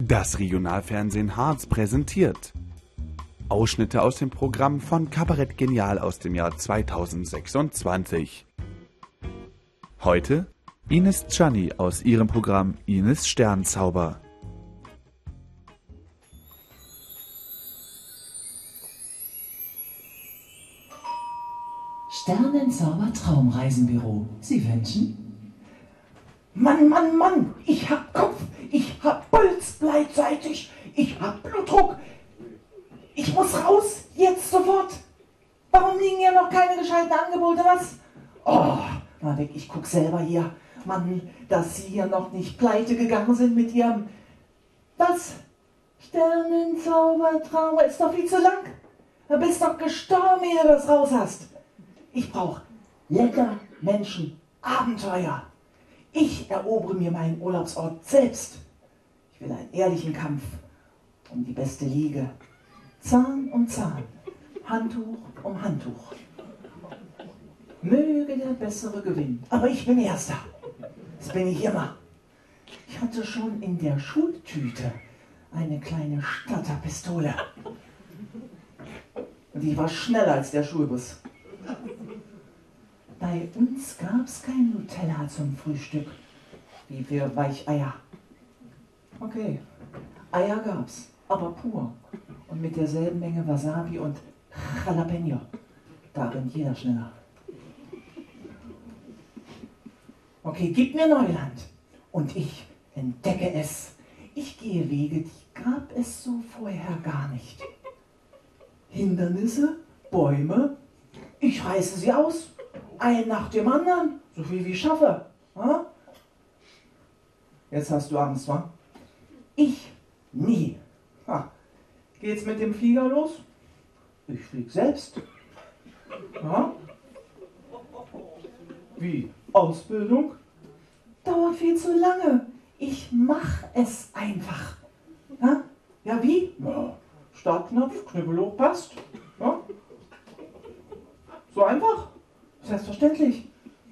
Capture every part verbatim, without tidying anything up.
Das Regionalfernsehen Harz präsentiert Ausschnitte aus dem Programm von Kabarett Genial aus dem Jahr zweitausendsechsundzwanzig. Heute Ines Tschanni aus ihrem Programm Ines Sternzauber. Sternenzauber Traumreisenbüro. Sie wünschen? Mann, Mann, Mann, ich hab Kopf, ich hab Puls gleichzeitig, ich hab Blutdruck. Ich muss raus, jetzt sofort. Warum liegen hier noch keine gescheiten Angebote, was? Oh, na weg, ich guck selber hier. Mann, dass Sie hier noch nicht pleite gegangen sind mit Ihrem... Was? Sternenzaubertraum, ist doch viel zu lang. Du bist doch gestorben, ehe du das raus hast. Ich brauch lecker Menschen, Abenteuer. Ich erobere mir meinen Urlaubsort selbst. Ich will einen ehrlichen Kampf um die beste Liege. Zahn um Zahn, Handtuch um Handtuch. Möge der Bessere gewinnen. Aber ich bin Erster. Das bin ich immer. Ich hatte schon in der Schultüte eine kleine Statterpistole. Und die war schneller als der Schulbus. Bei uns gab's kein Nutella zum Frühstück, wie für Weicheier. Okay, Eier gab's, aber pur und mit derselben Menge Wasabi und Jalapeno. Da rennt jeder schneller. Okay, gib mir Neuland und ich entdecke es. Ich gehe Wege, die gab es so vorher gar nicht. Hindernisse, Bäume, ich reiße sie aus. Ein nach dem anderen, so viel wie ich schaffe. Ha? Jetzt hast du Angst, wa? Ich nie. Ha. Geht's mit dem Flieger los? Ich flieg selbst. Ha? Wie? Ausbildung? Dauert viel zu lange. Ich mach es einfach. Ha? Ja, wie? Ja. Startknopf, Knüppel hoch, passt. Ja? So einfach? Selbstverständlich.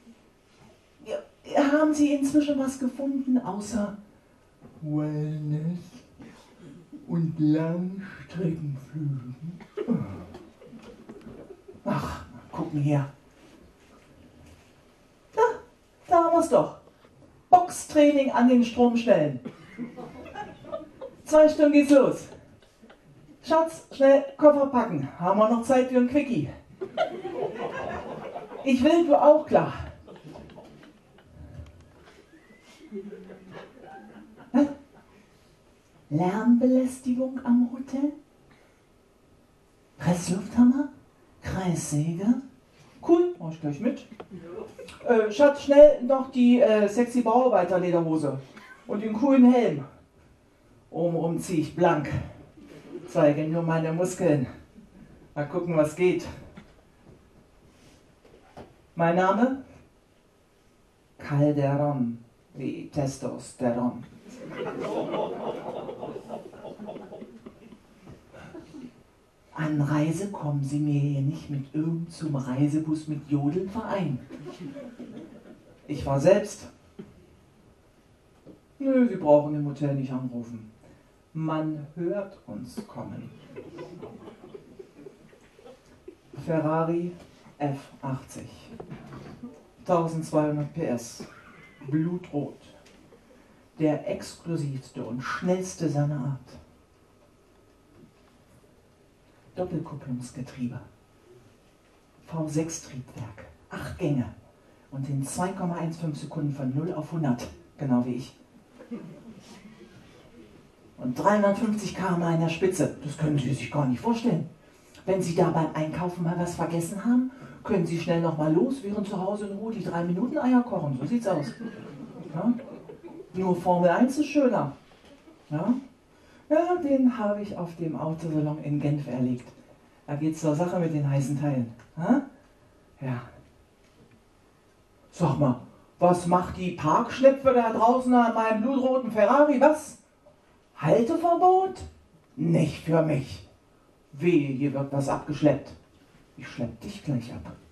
Ja, haben Sie inzwischen was gefunden, außer Wellness und Langstreckenflügen? Ach, gucken hier. Da, da haben wir es doch. Boxtraining an den Stromstellen. Zwei Stunden geht's los. Schatz, schnell Koffer packen. Haben wir noch Zeit für ein Quickie? Ich will, du auch, klar. Was? Lärmbelästigung am Hotel? Presslufthammer? Kreissäge? Cool, mach ich gleich mit. Äh, Schatz, schnell noch die äh, sexy Bauarbeiterlederhose und den coolen Helm. Obenrum zieh ich blank. Zeige nur meine Muskeln. Mal gucken, was geht. Mein Name? Calderon, wie Testosteron. Anreise kommen Sie mir hier nicht mit irgend zum Reisebus mit Jodelverein. Ich war selbst. Nö, Sie brauchen im Hotel nicht anrufen. Man hört uns kommen. Ferrari F achtzig. eintausendzweihundert P S. Blutrot. Der exklusivste und schnellste seiner Art. Doppelkupplungsgetriebe. V sechs Triebwerk. Acht Gänge. Und in zwei Komma fünfzehn Sekunden von null auf hundert. Genau wie ich. Und dreihundertfünfzig Kilometer pro Stunde in der Spitze. Das können Sie sich gar nicht vorstellen. Wenn Sie da beim Einkaufen mal was vergessen haben, können Sie schnell noch mal los, während zu Hause in Ruhe die drei Minuten Eier kochen. So sieht's aus. Ja? Nur Formel eins ist schöner. Ja? Ja, den habe ich auf dem Autosalon in Genf erlegt. Da geht's zur Sache mit den heißen Teilen. Ja? Ja. Sag mal, was macht die Parkschnepfe da draußen an meinem blutroten Ferrari? Was? Halteverbot? Nicht für mich. Wehe, hier wird was abgeschleppt. Ich schlepp dich gleich ab.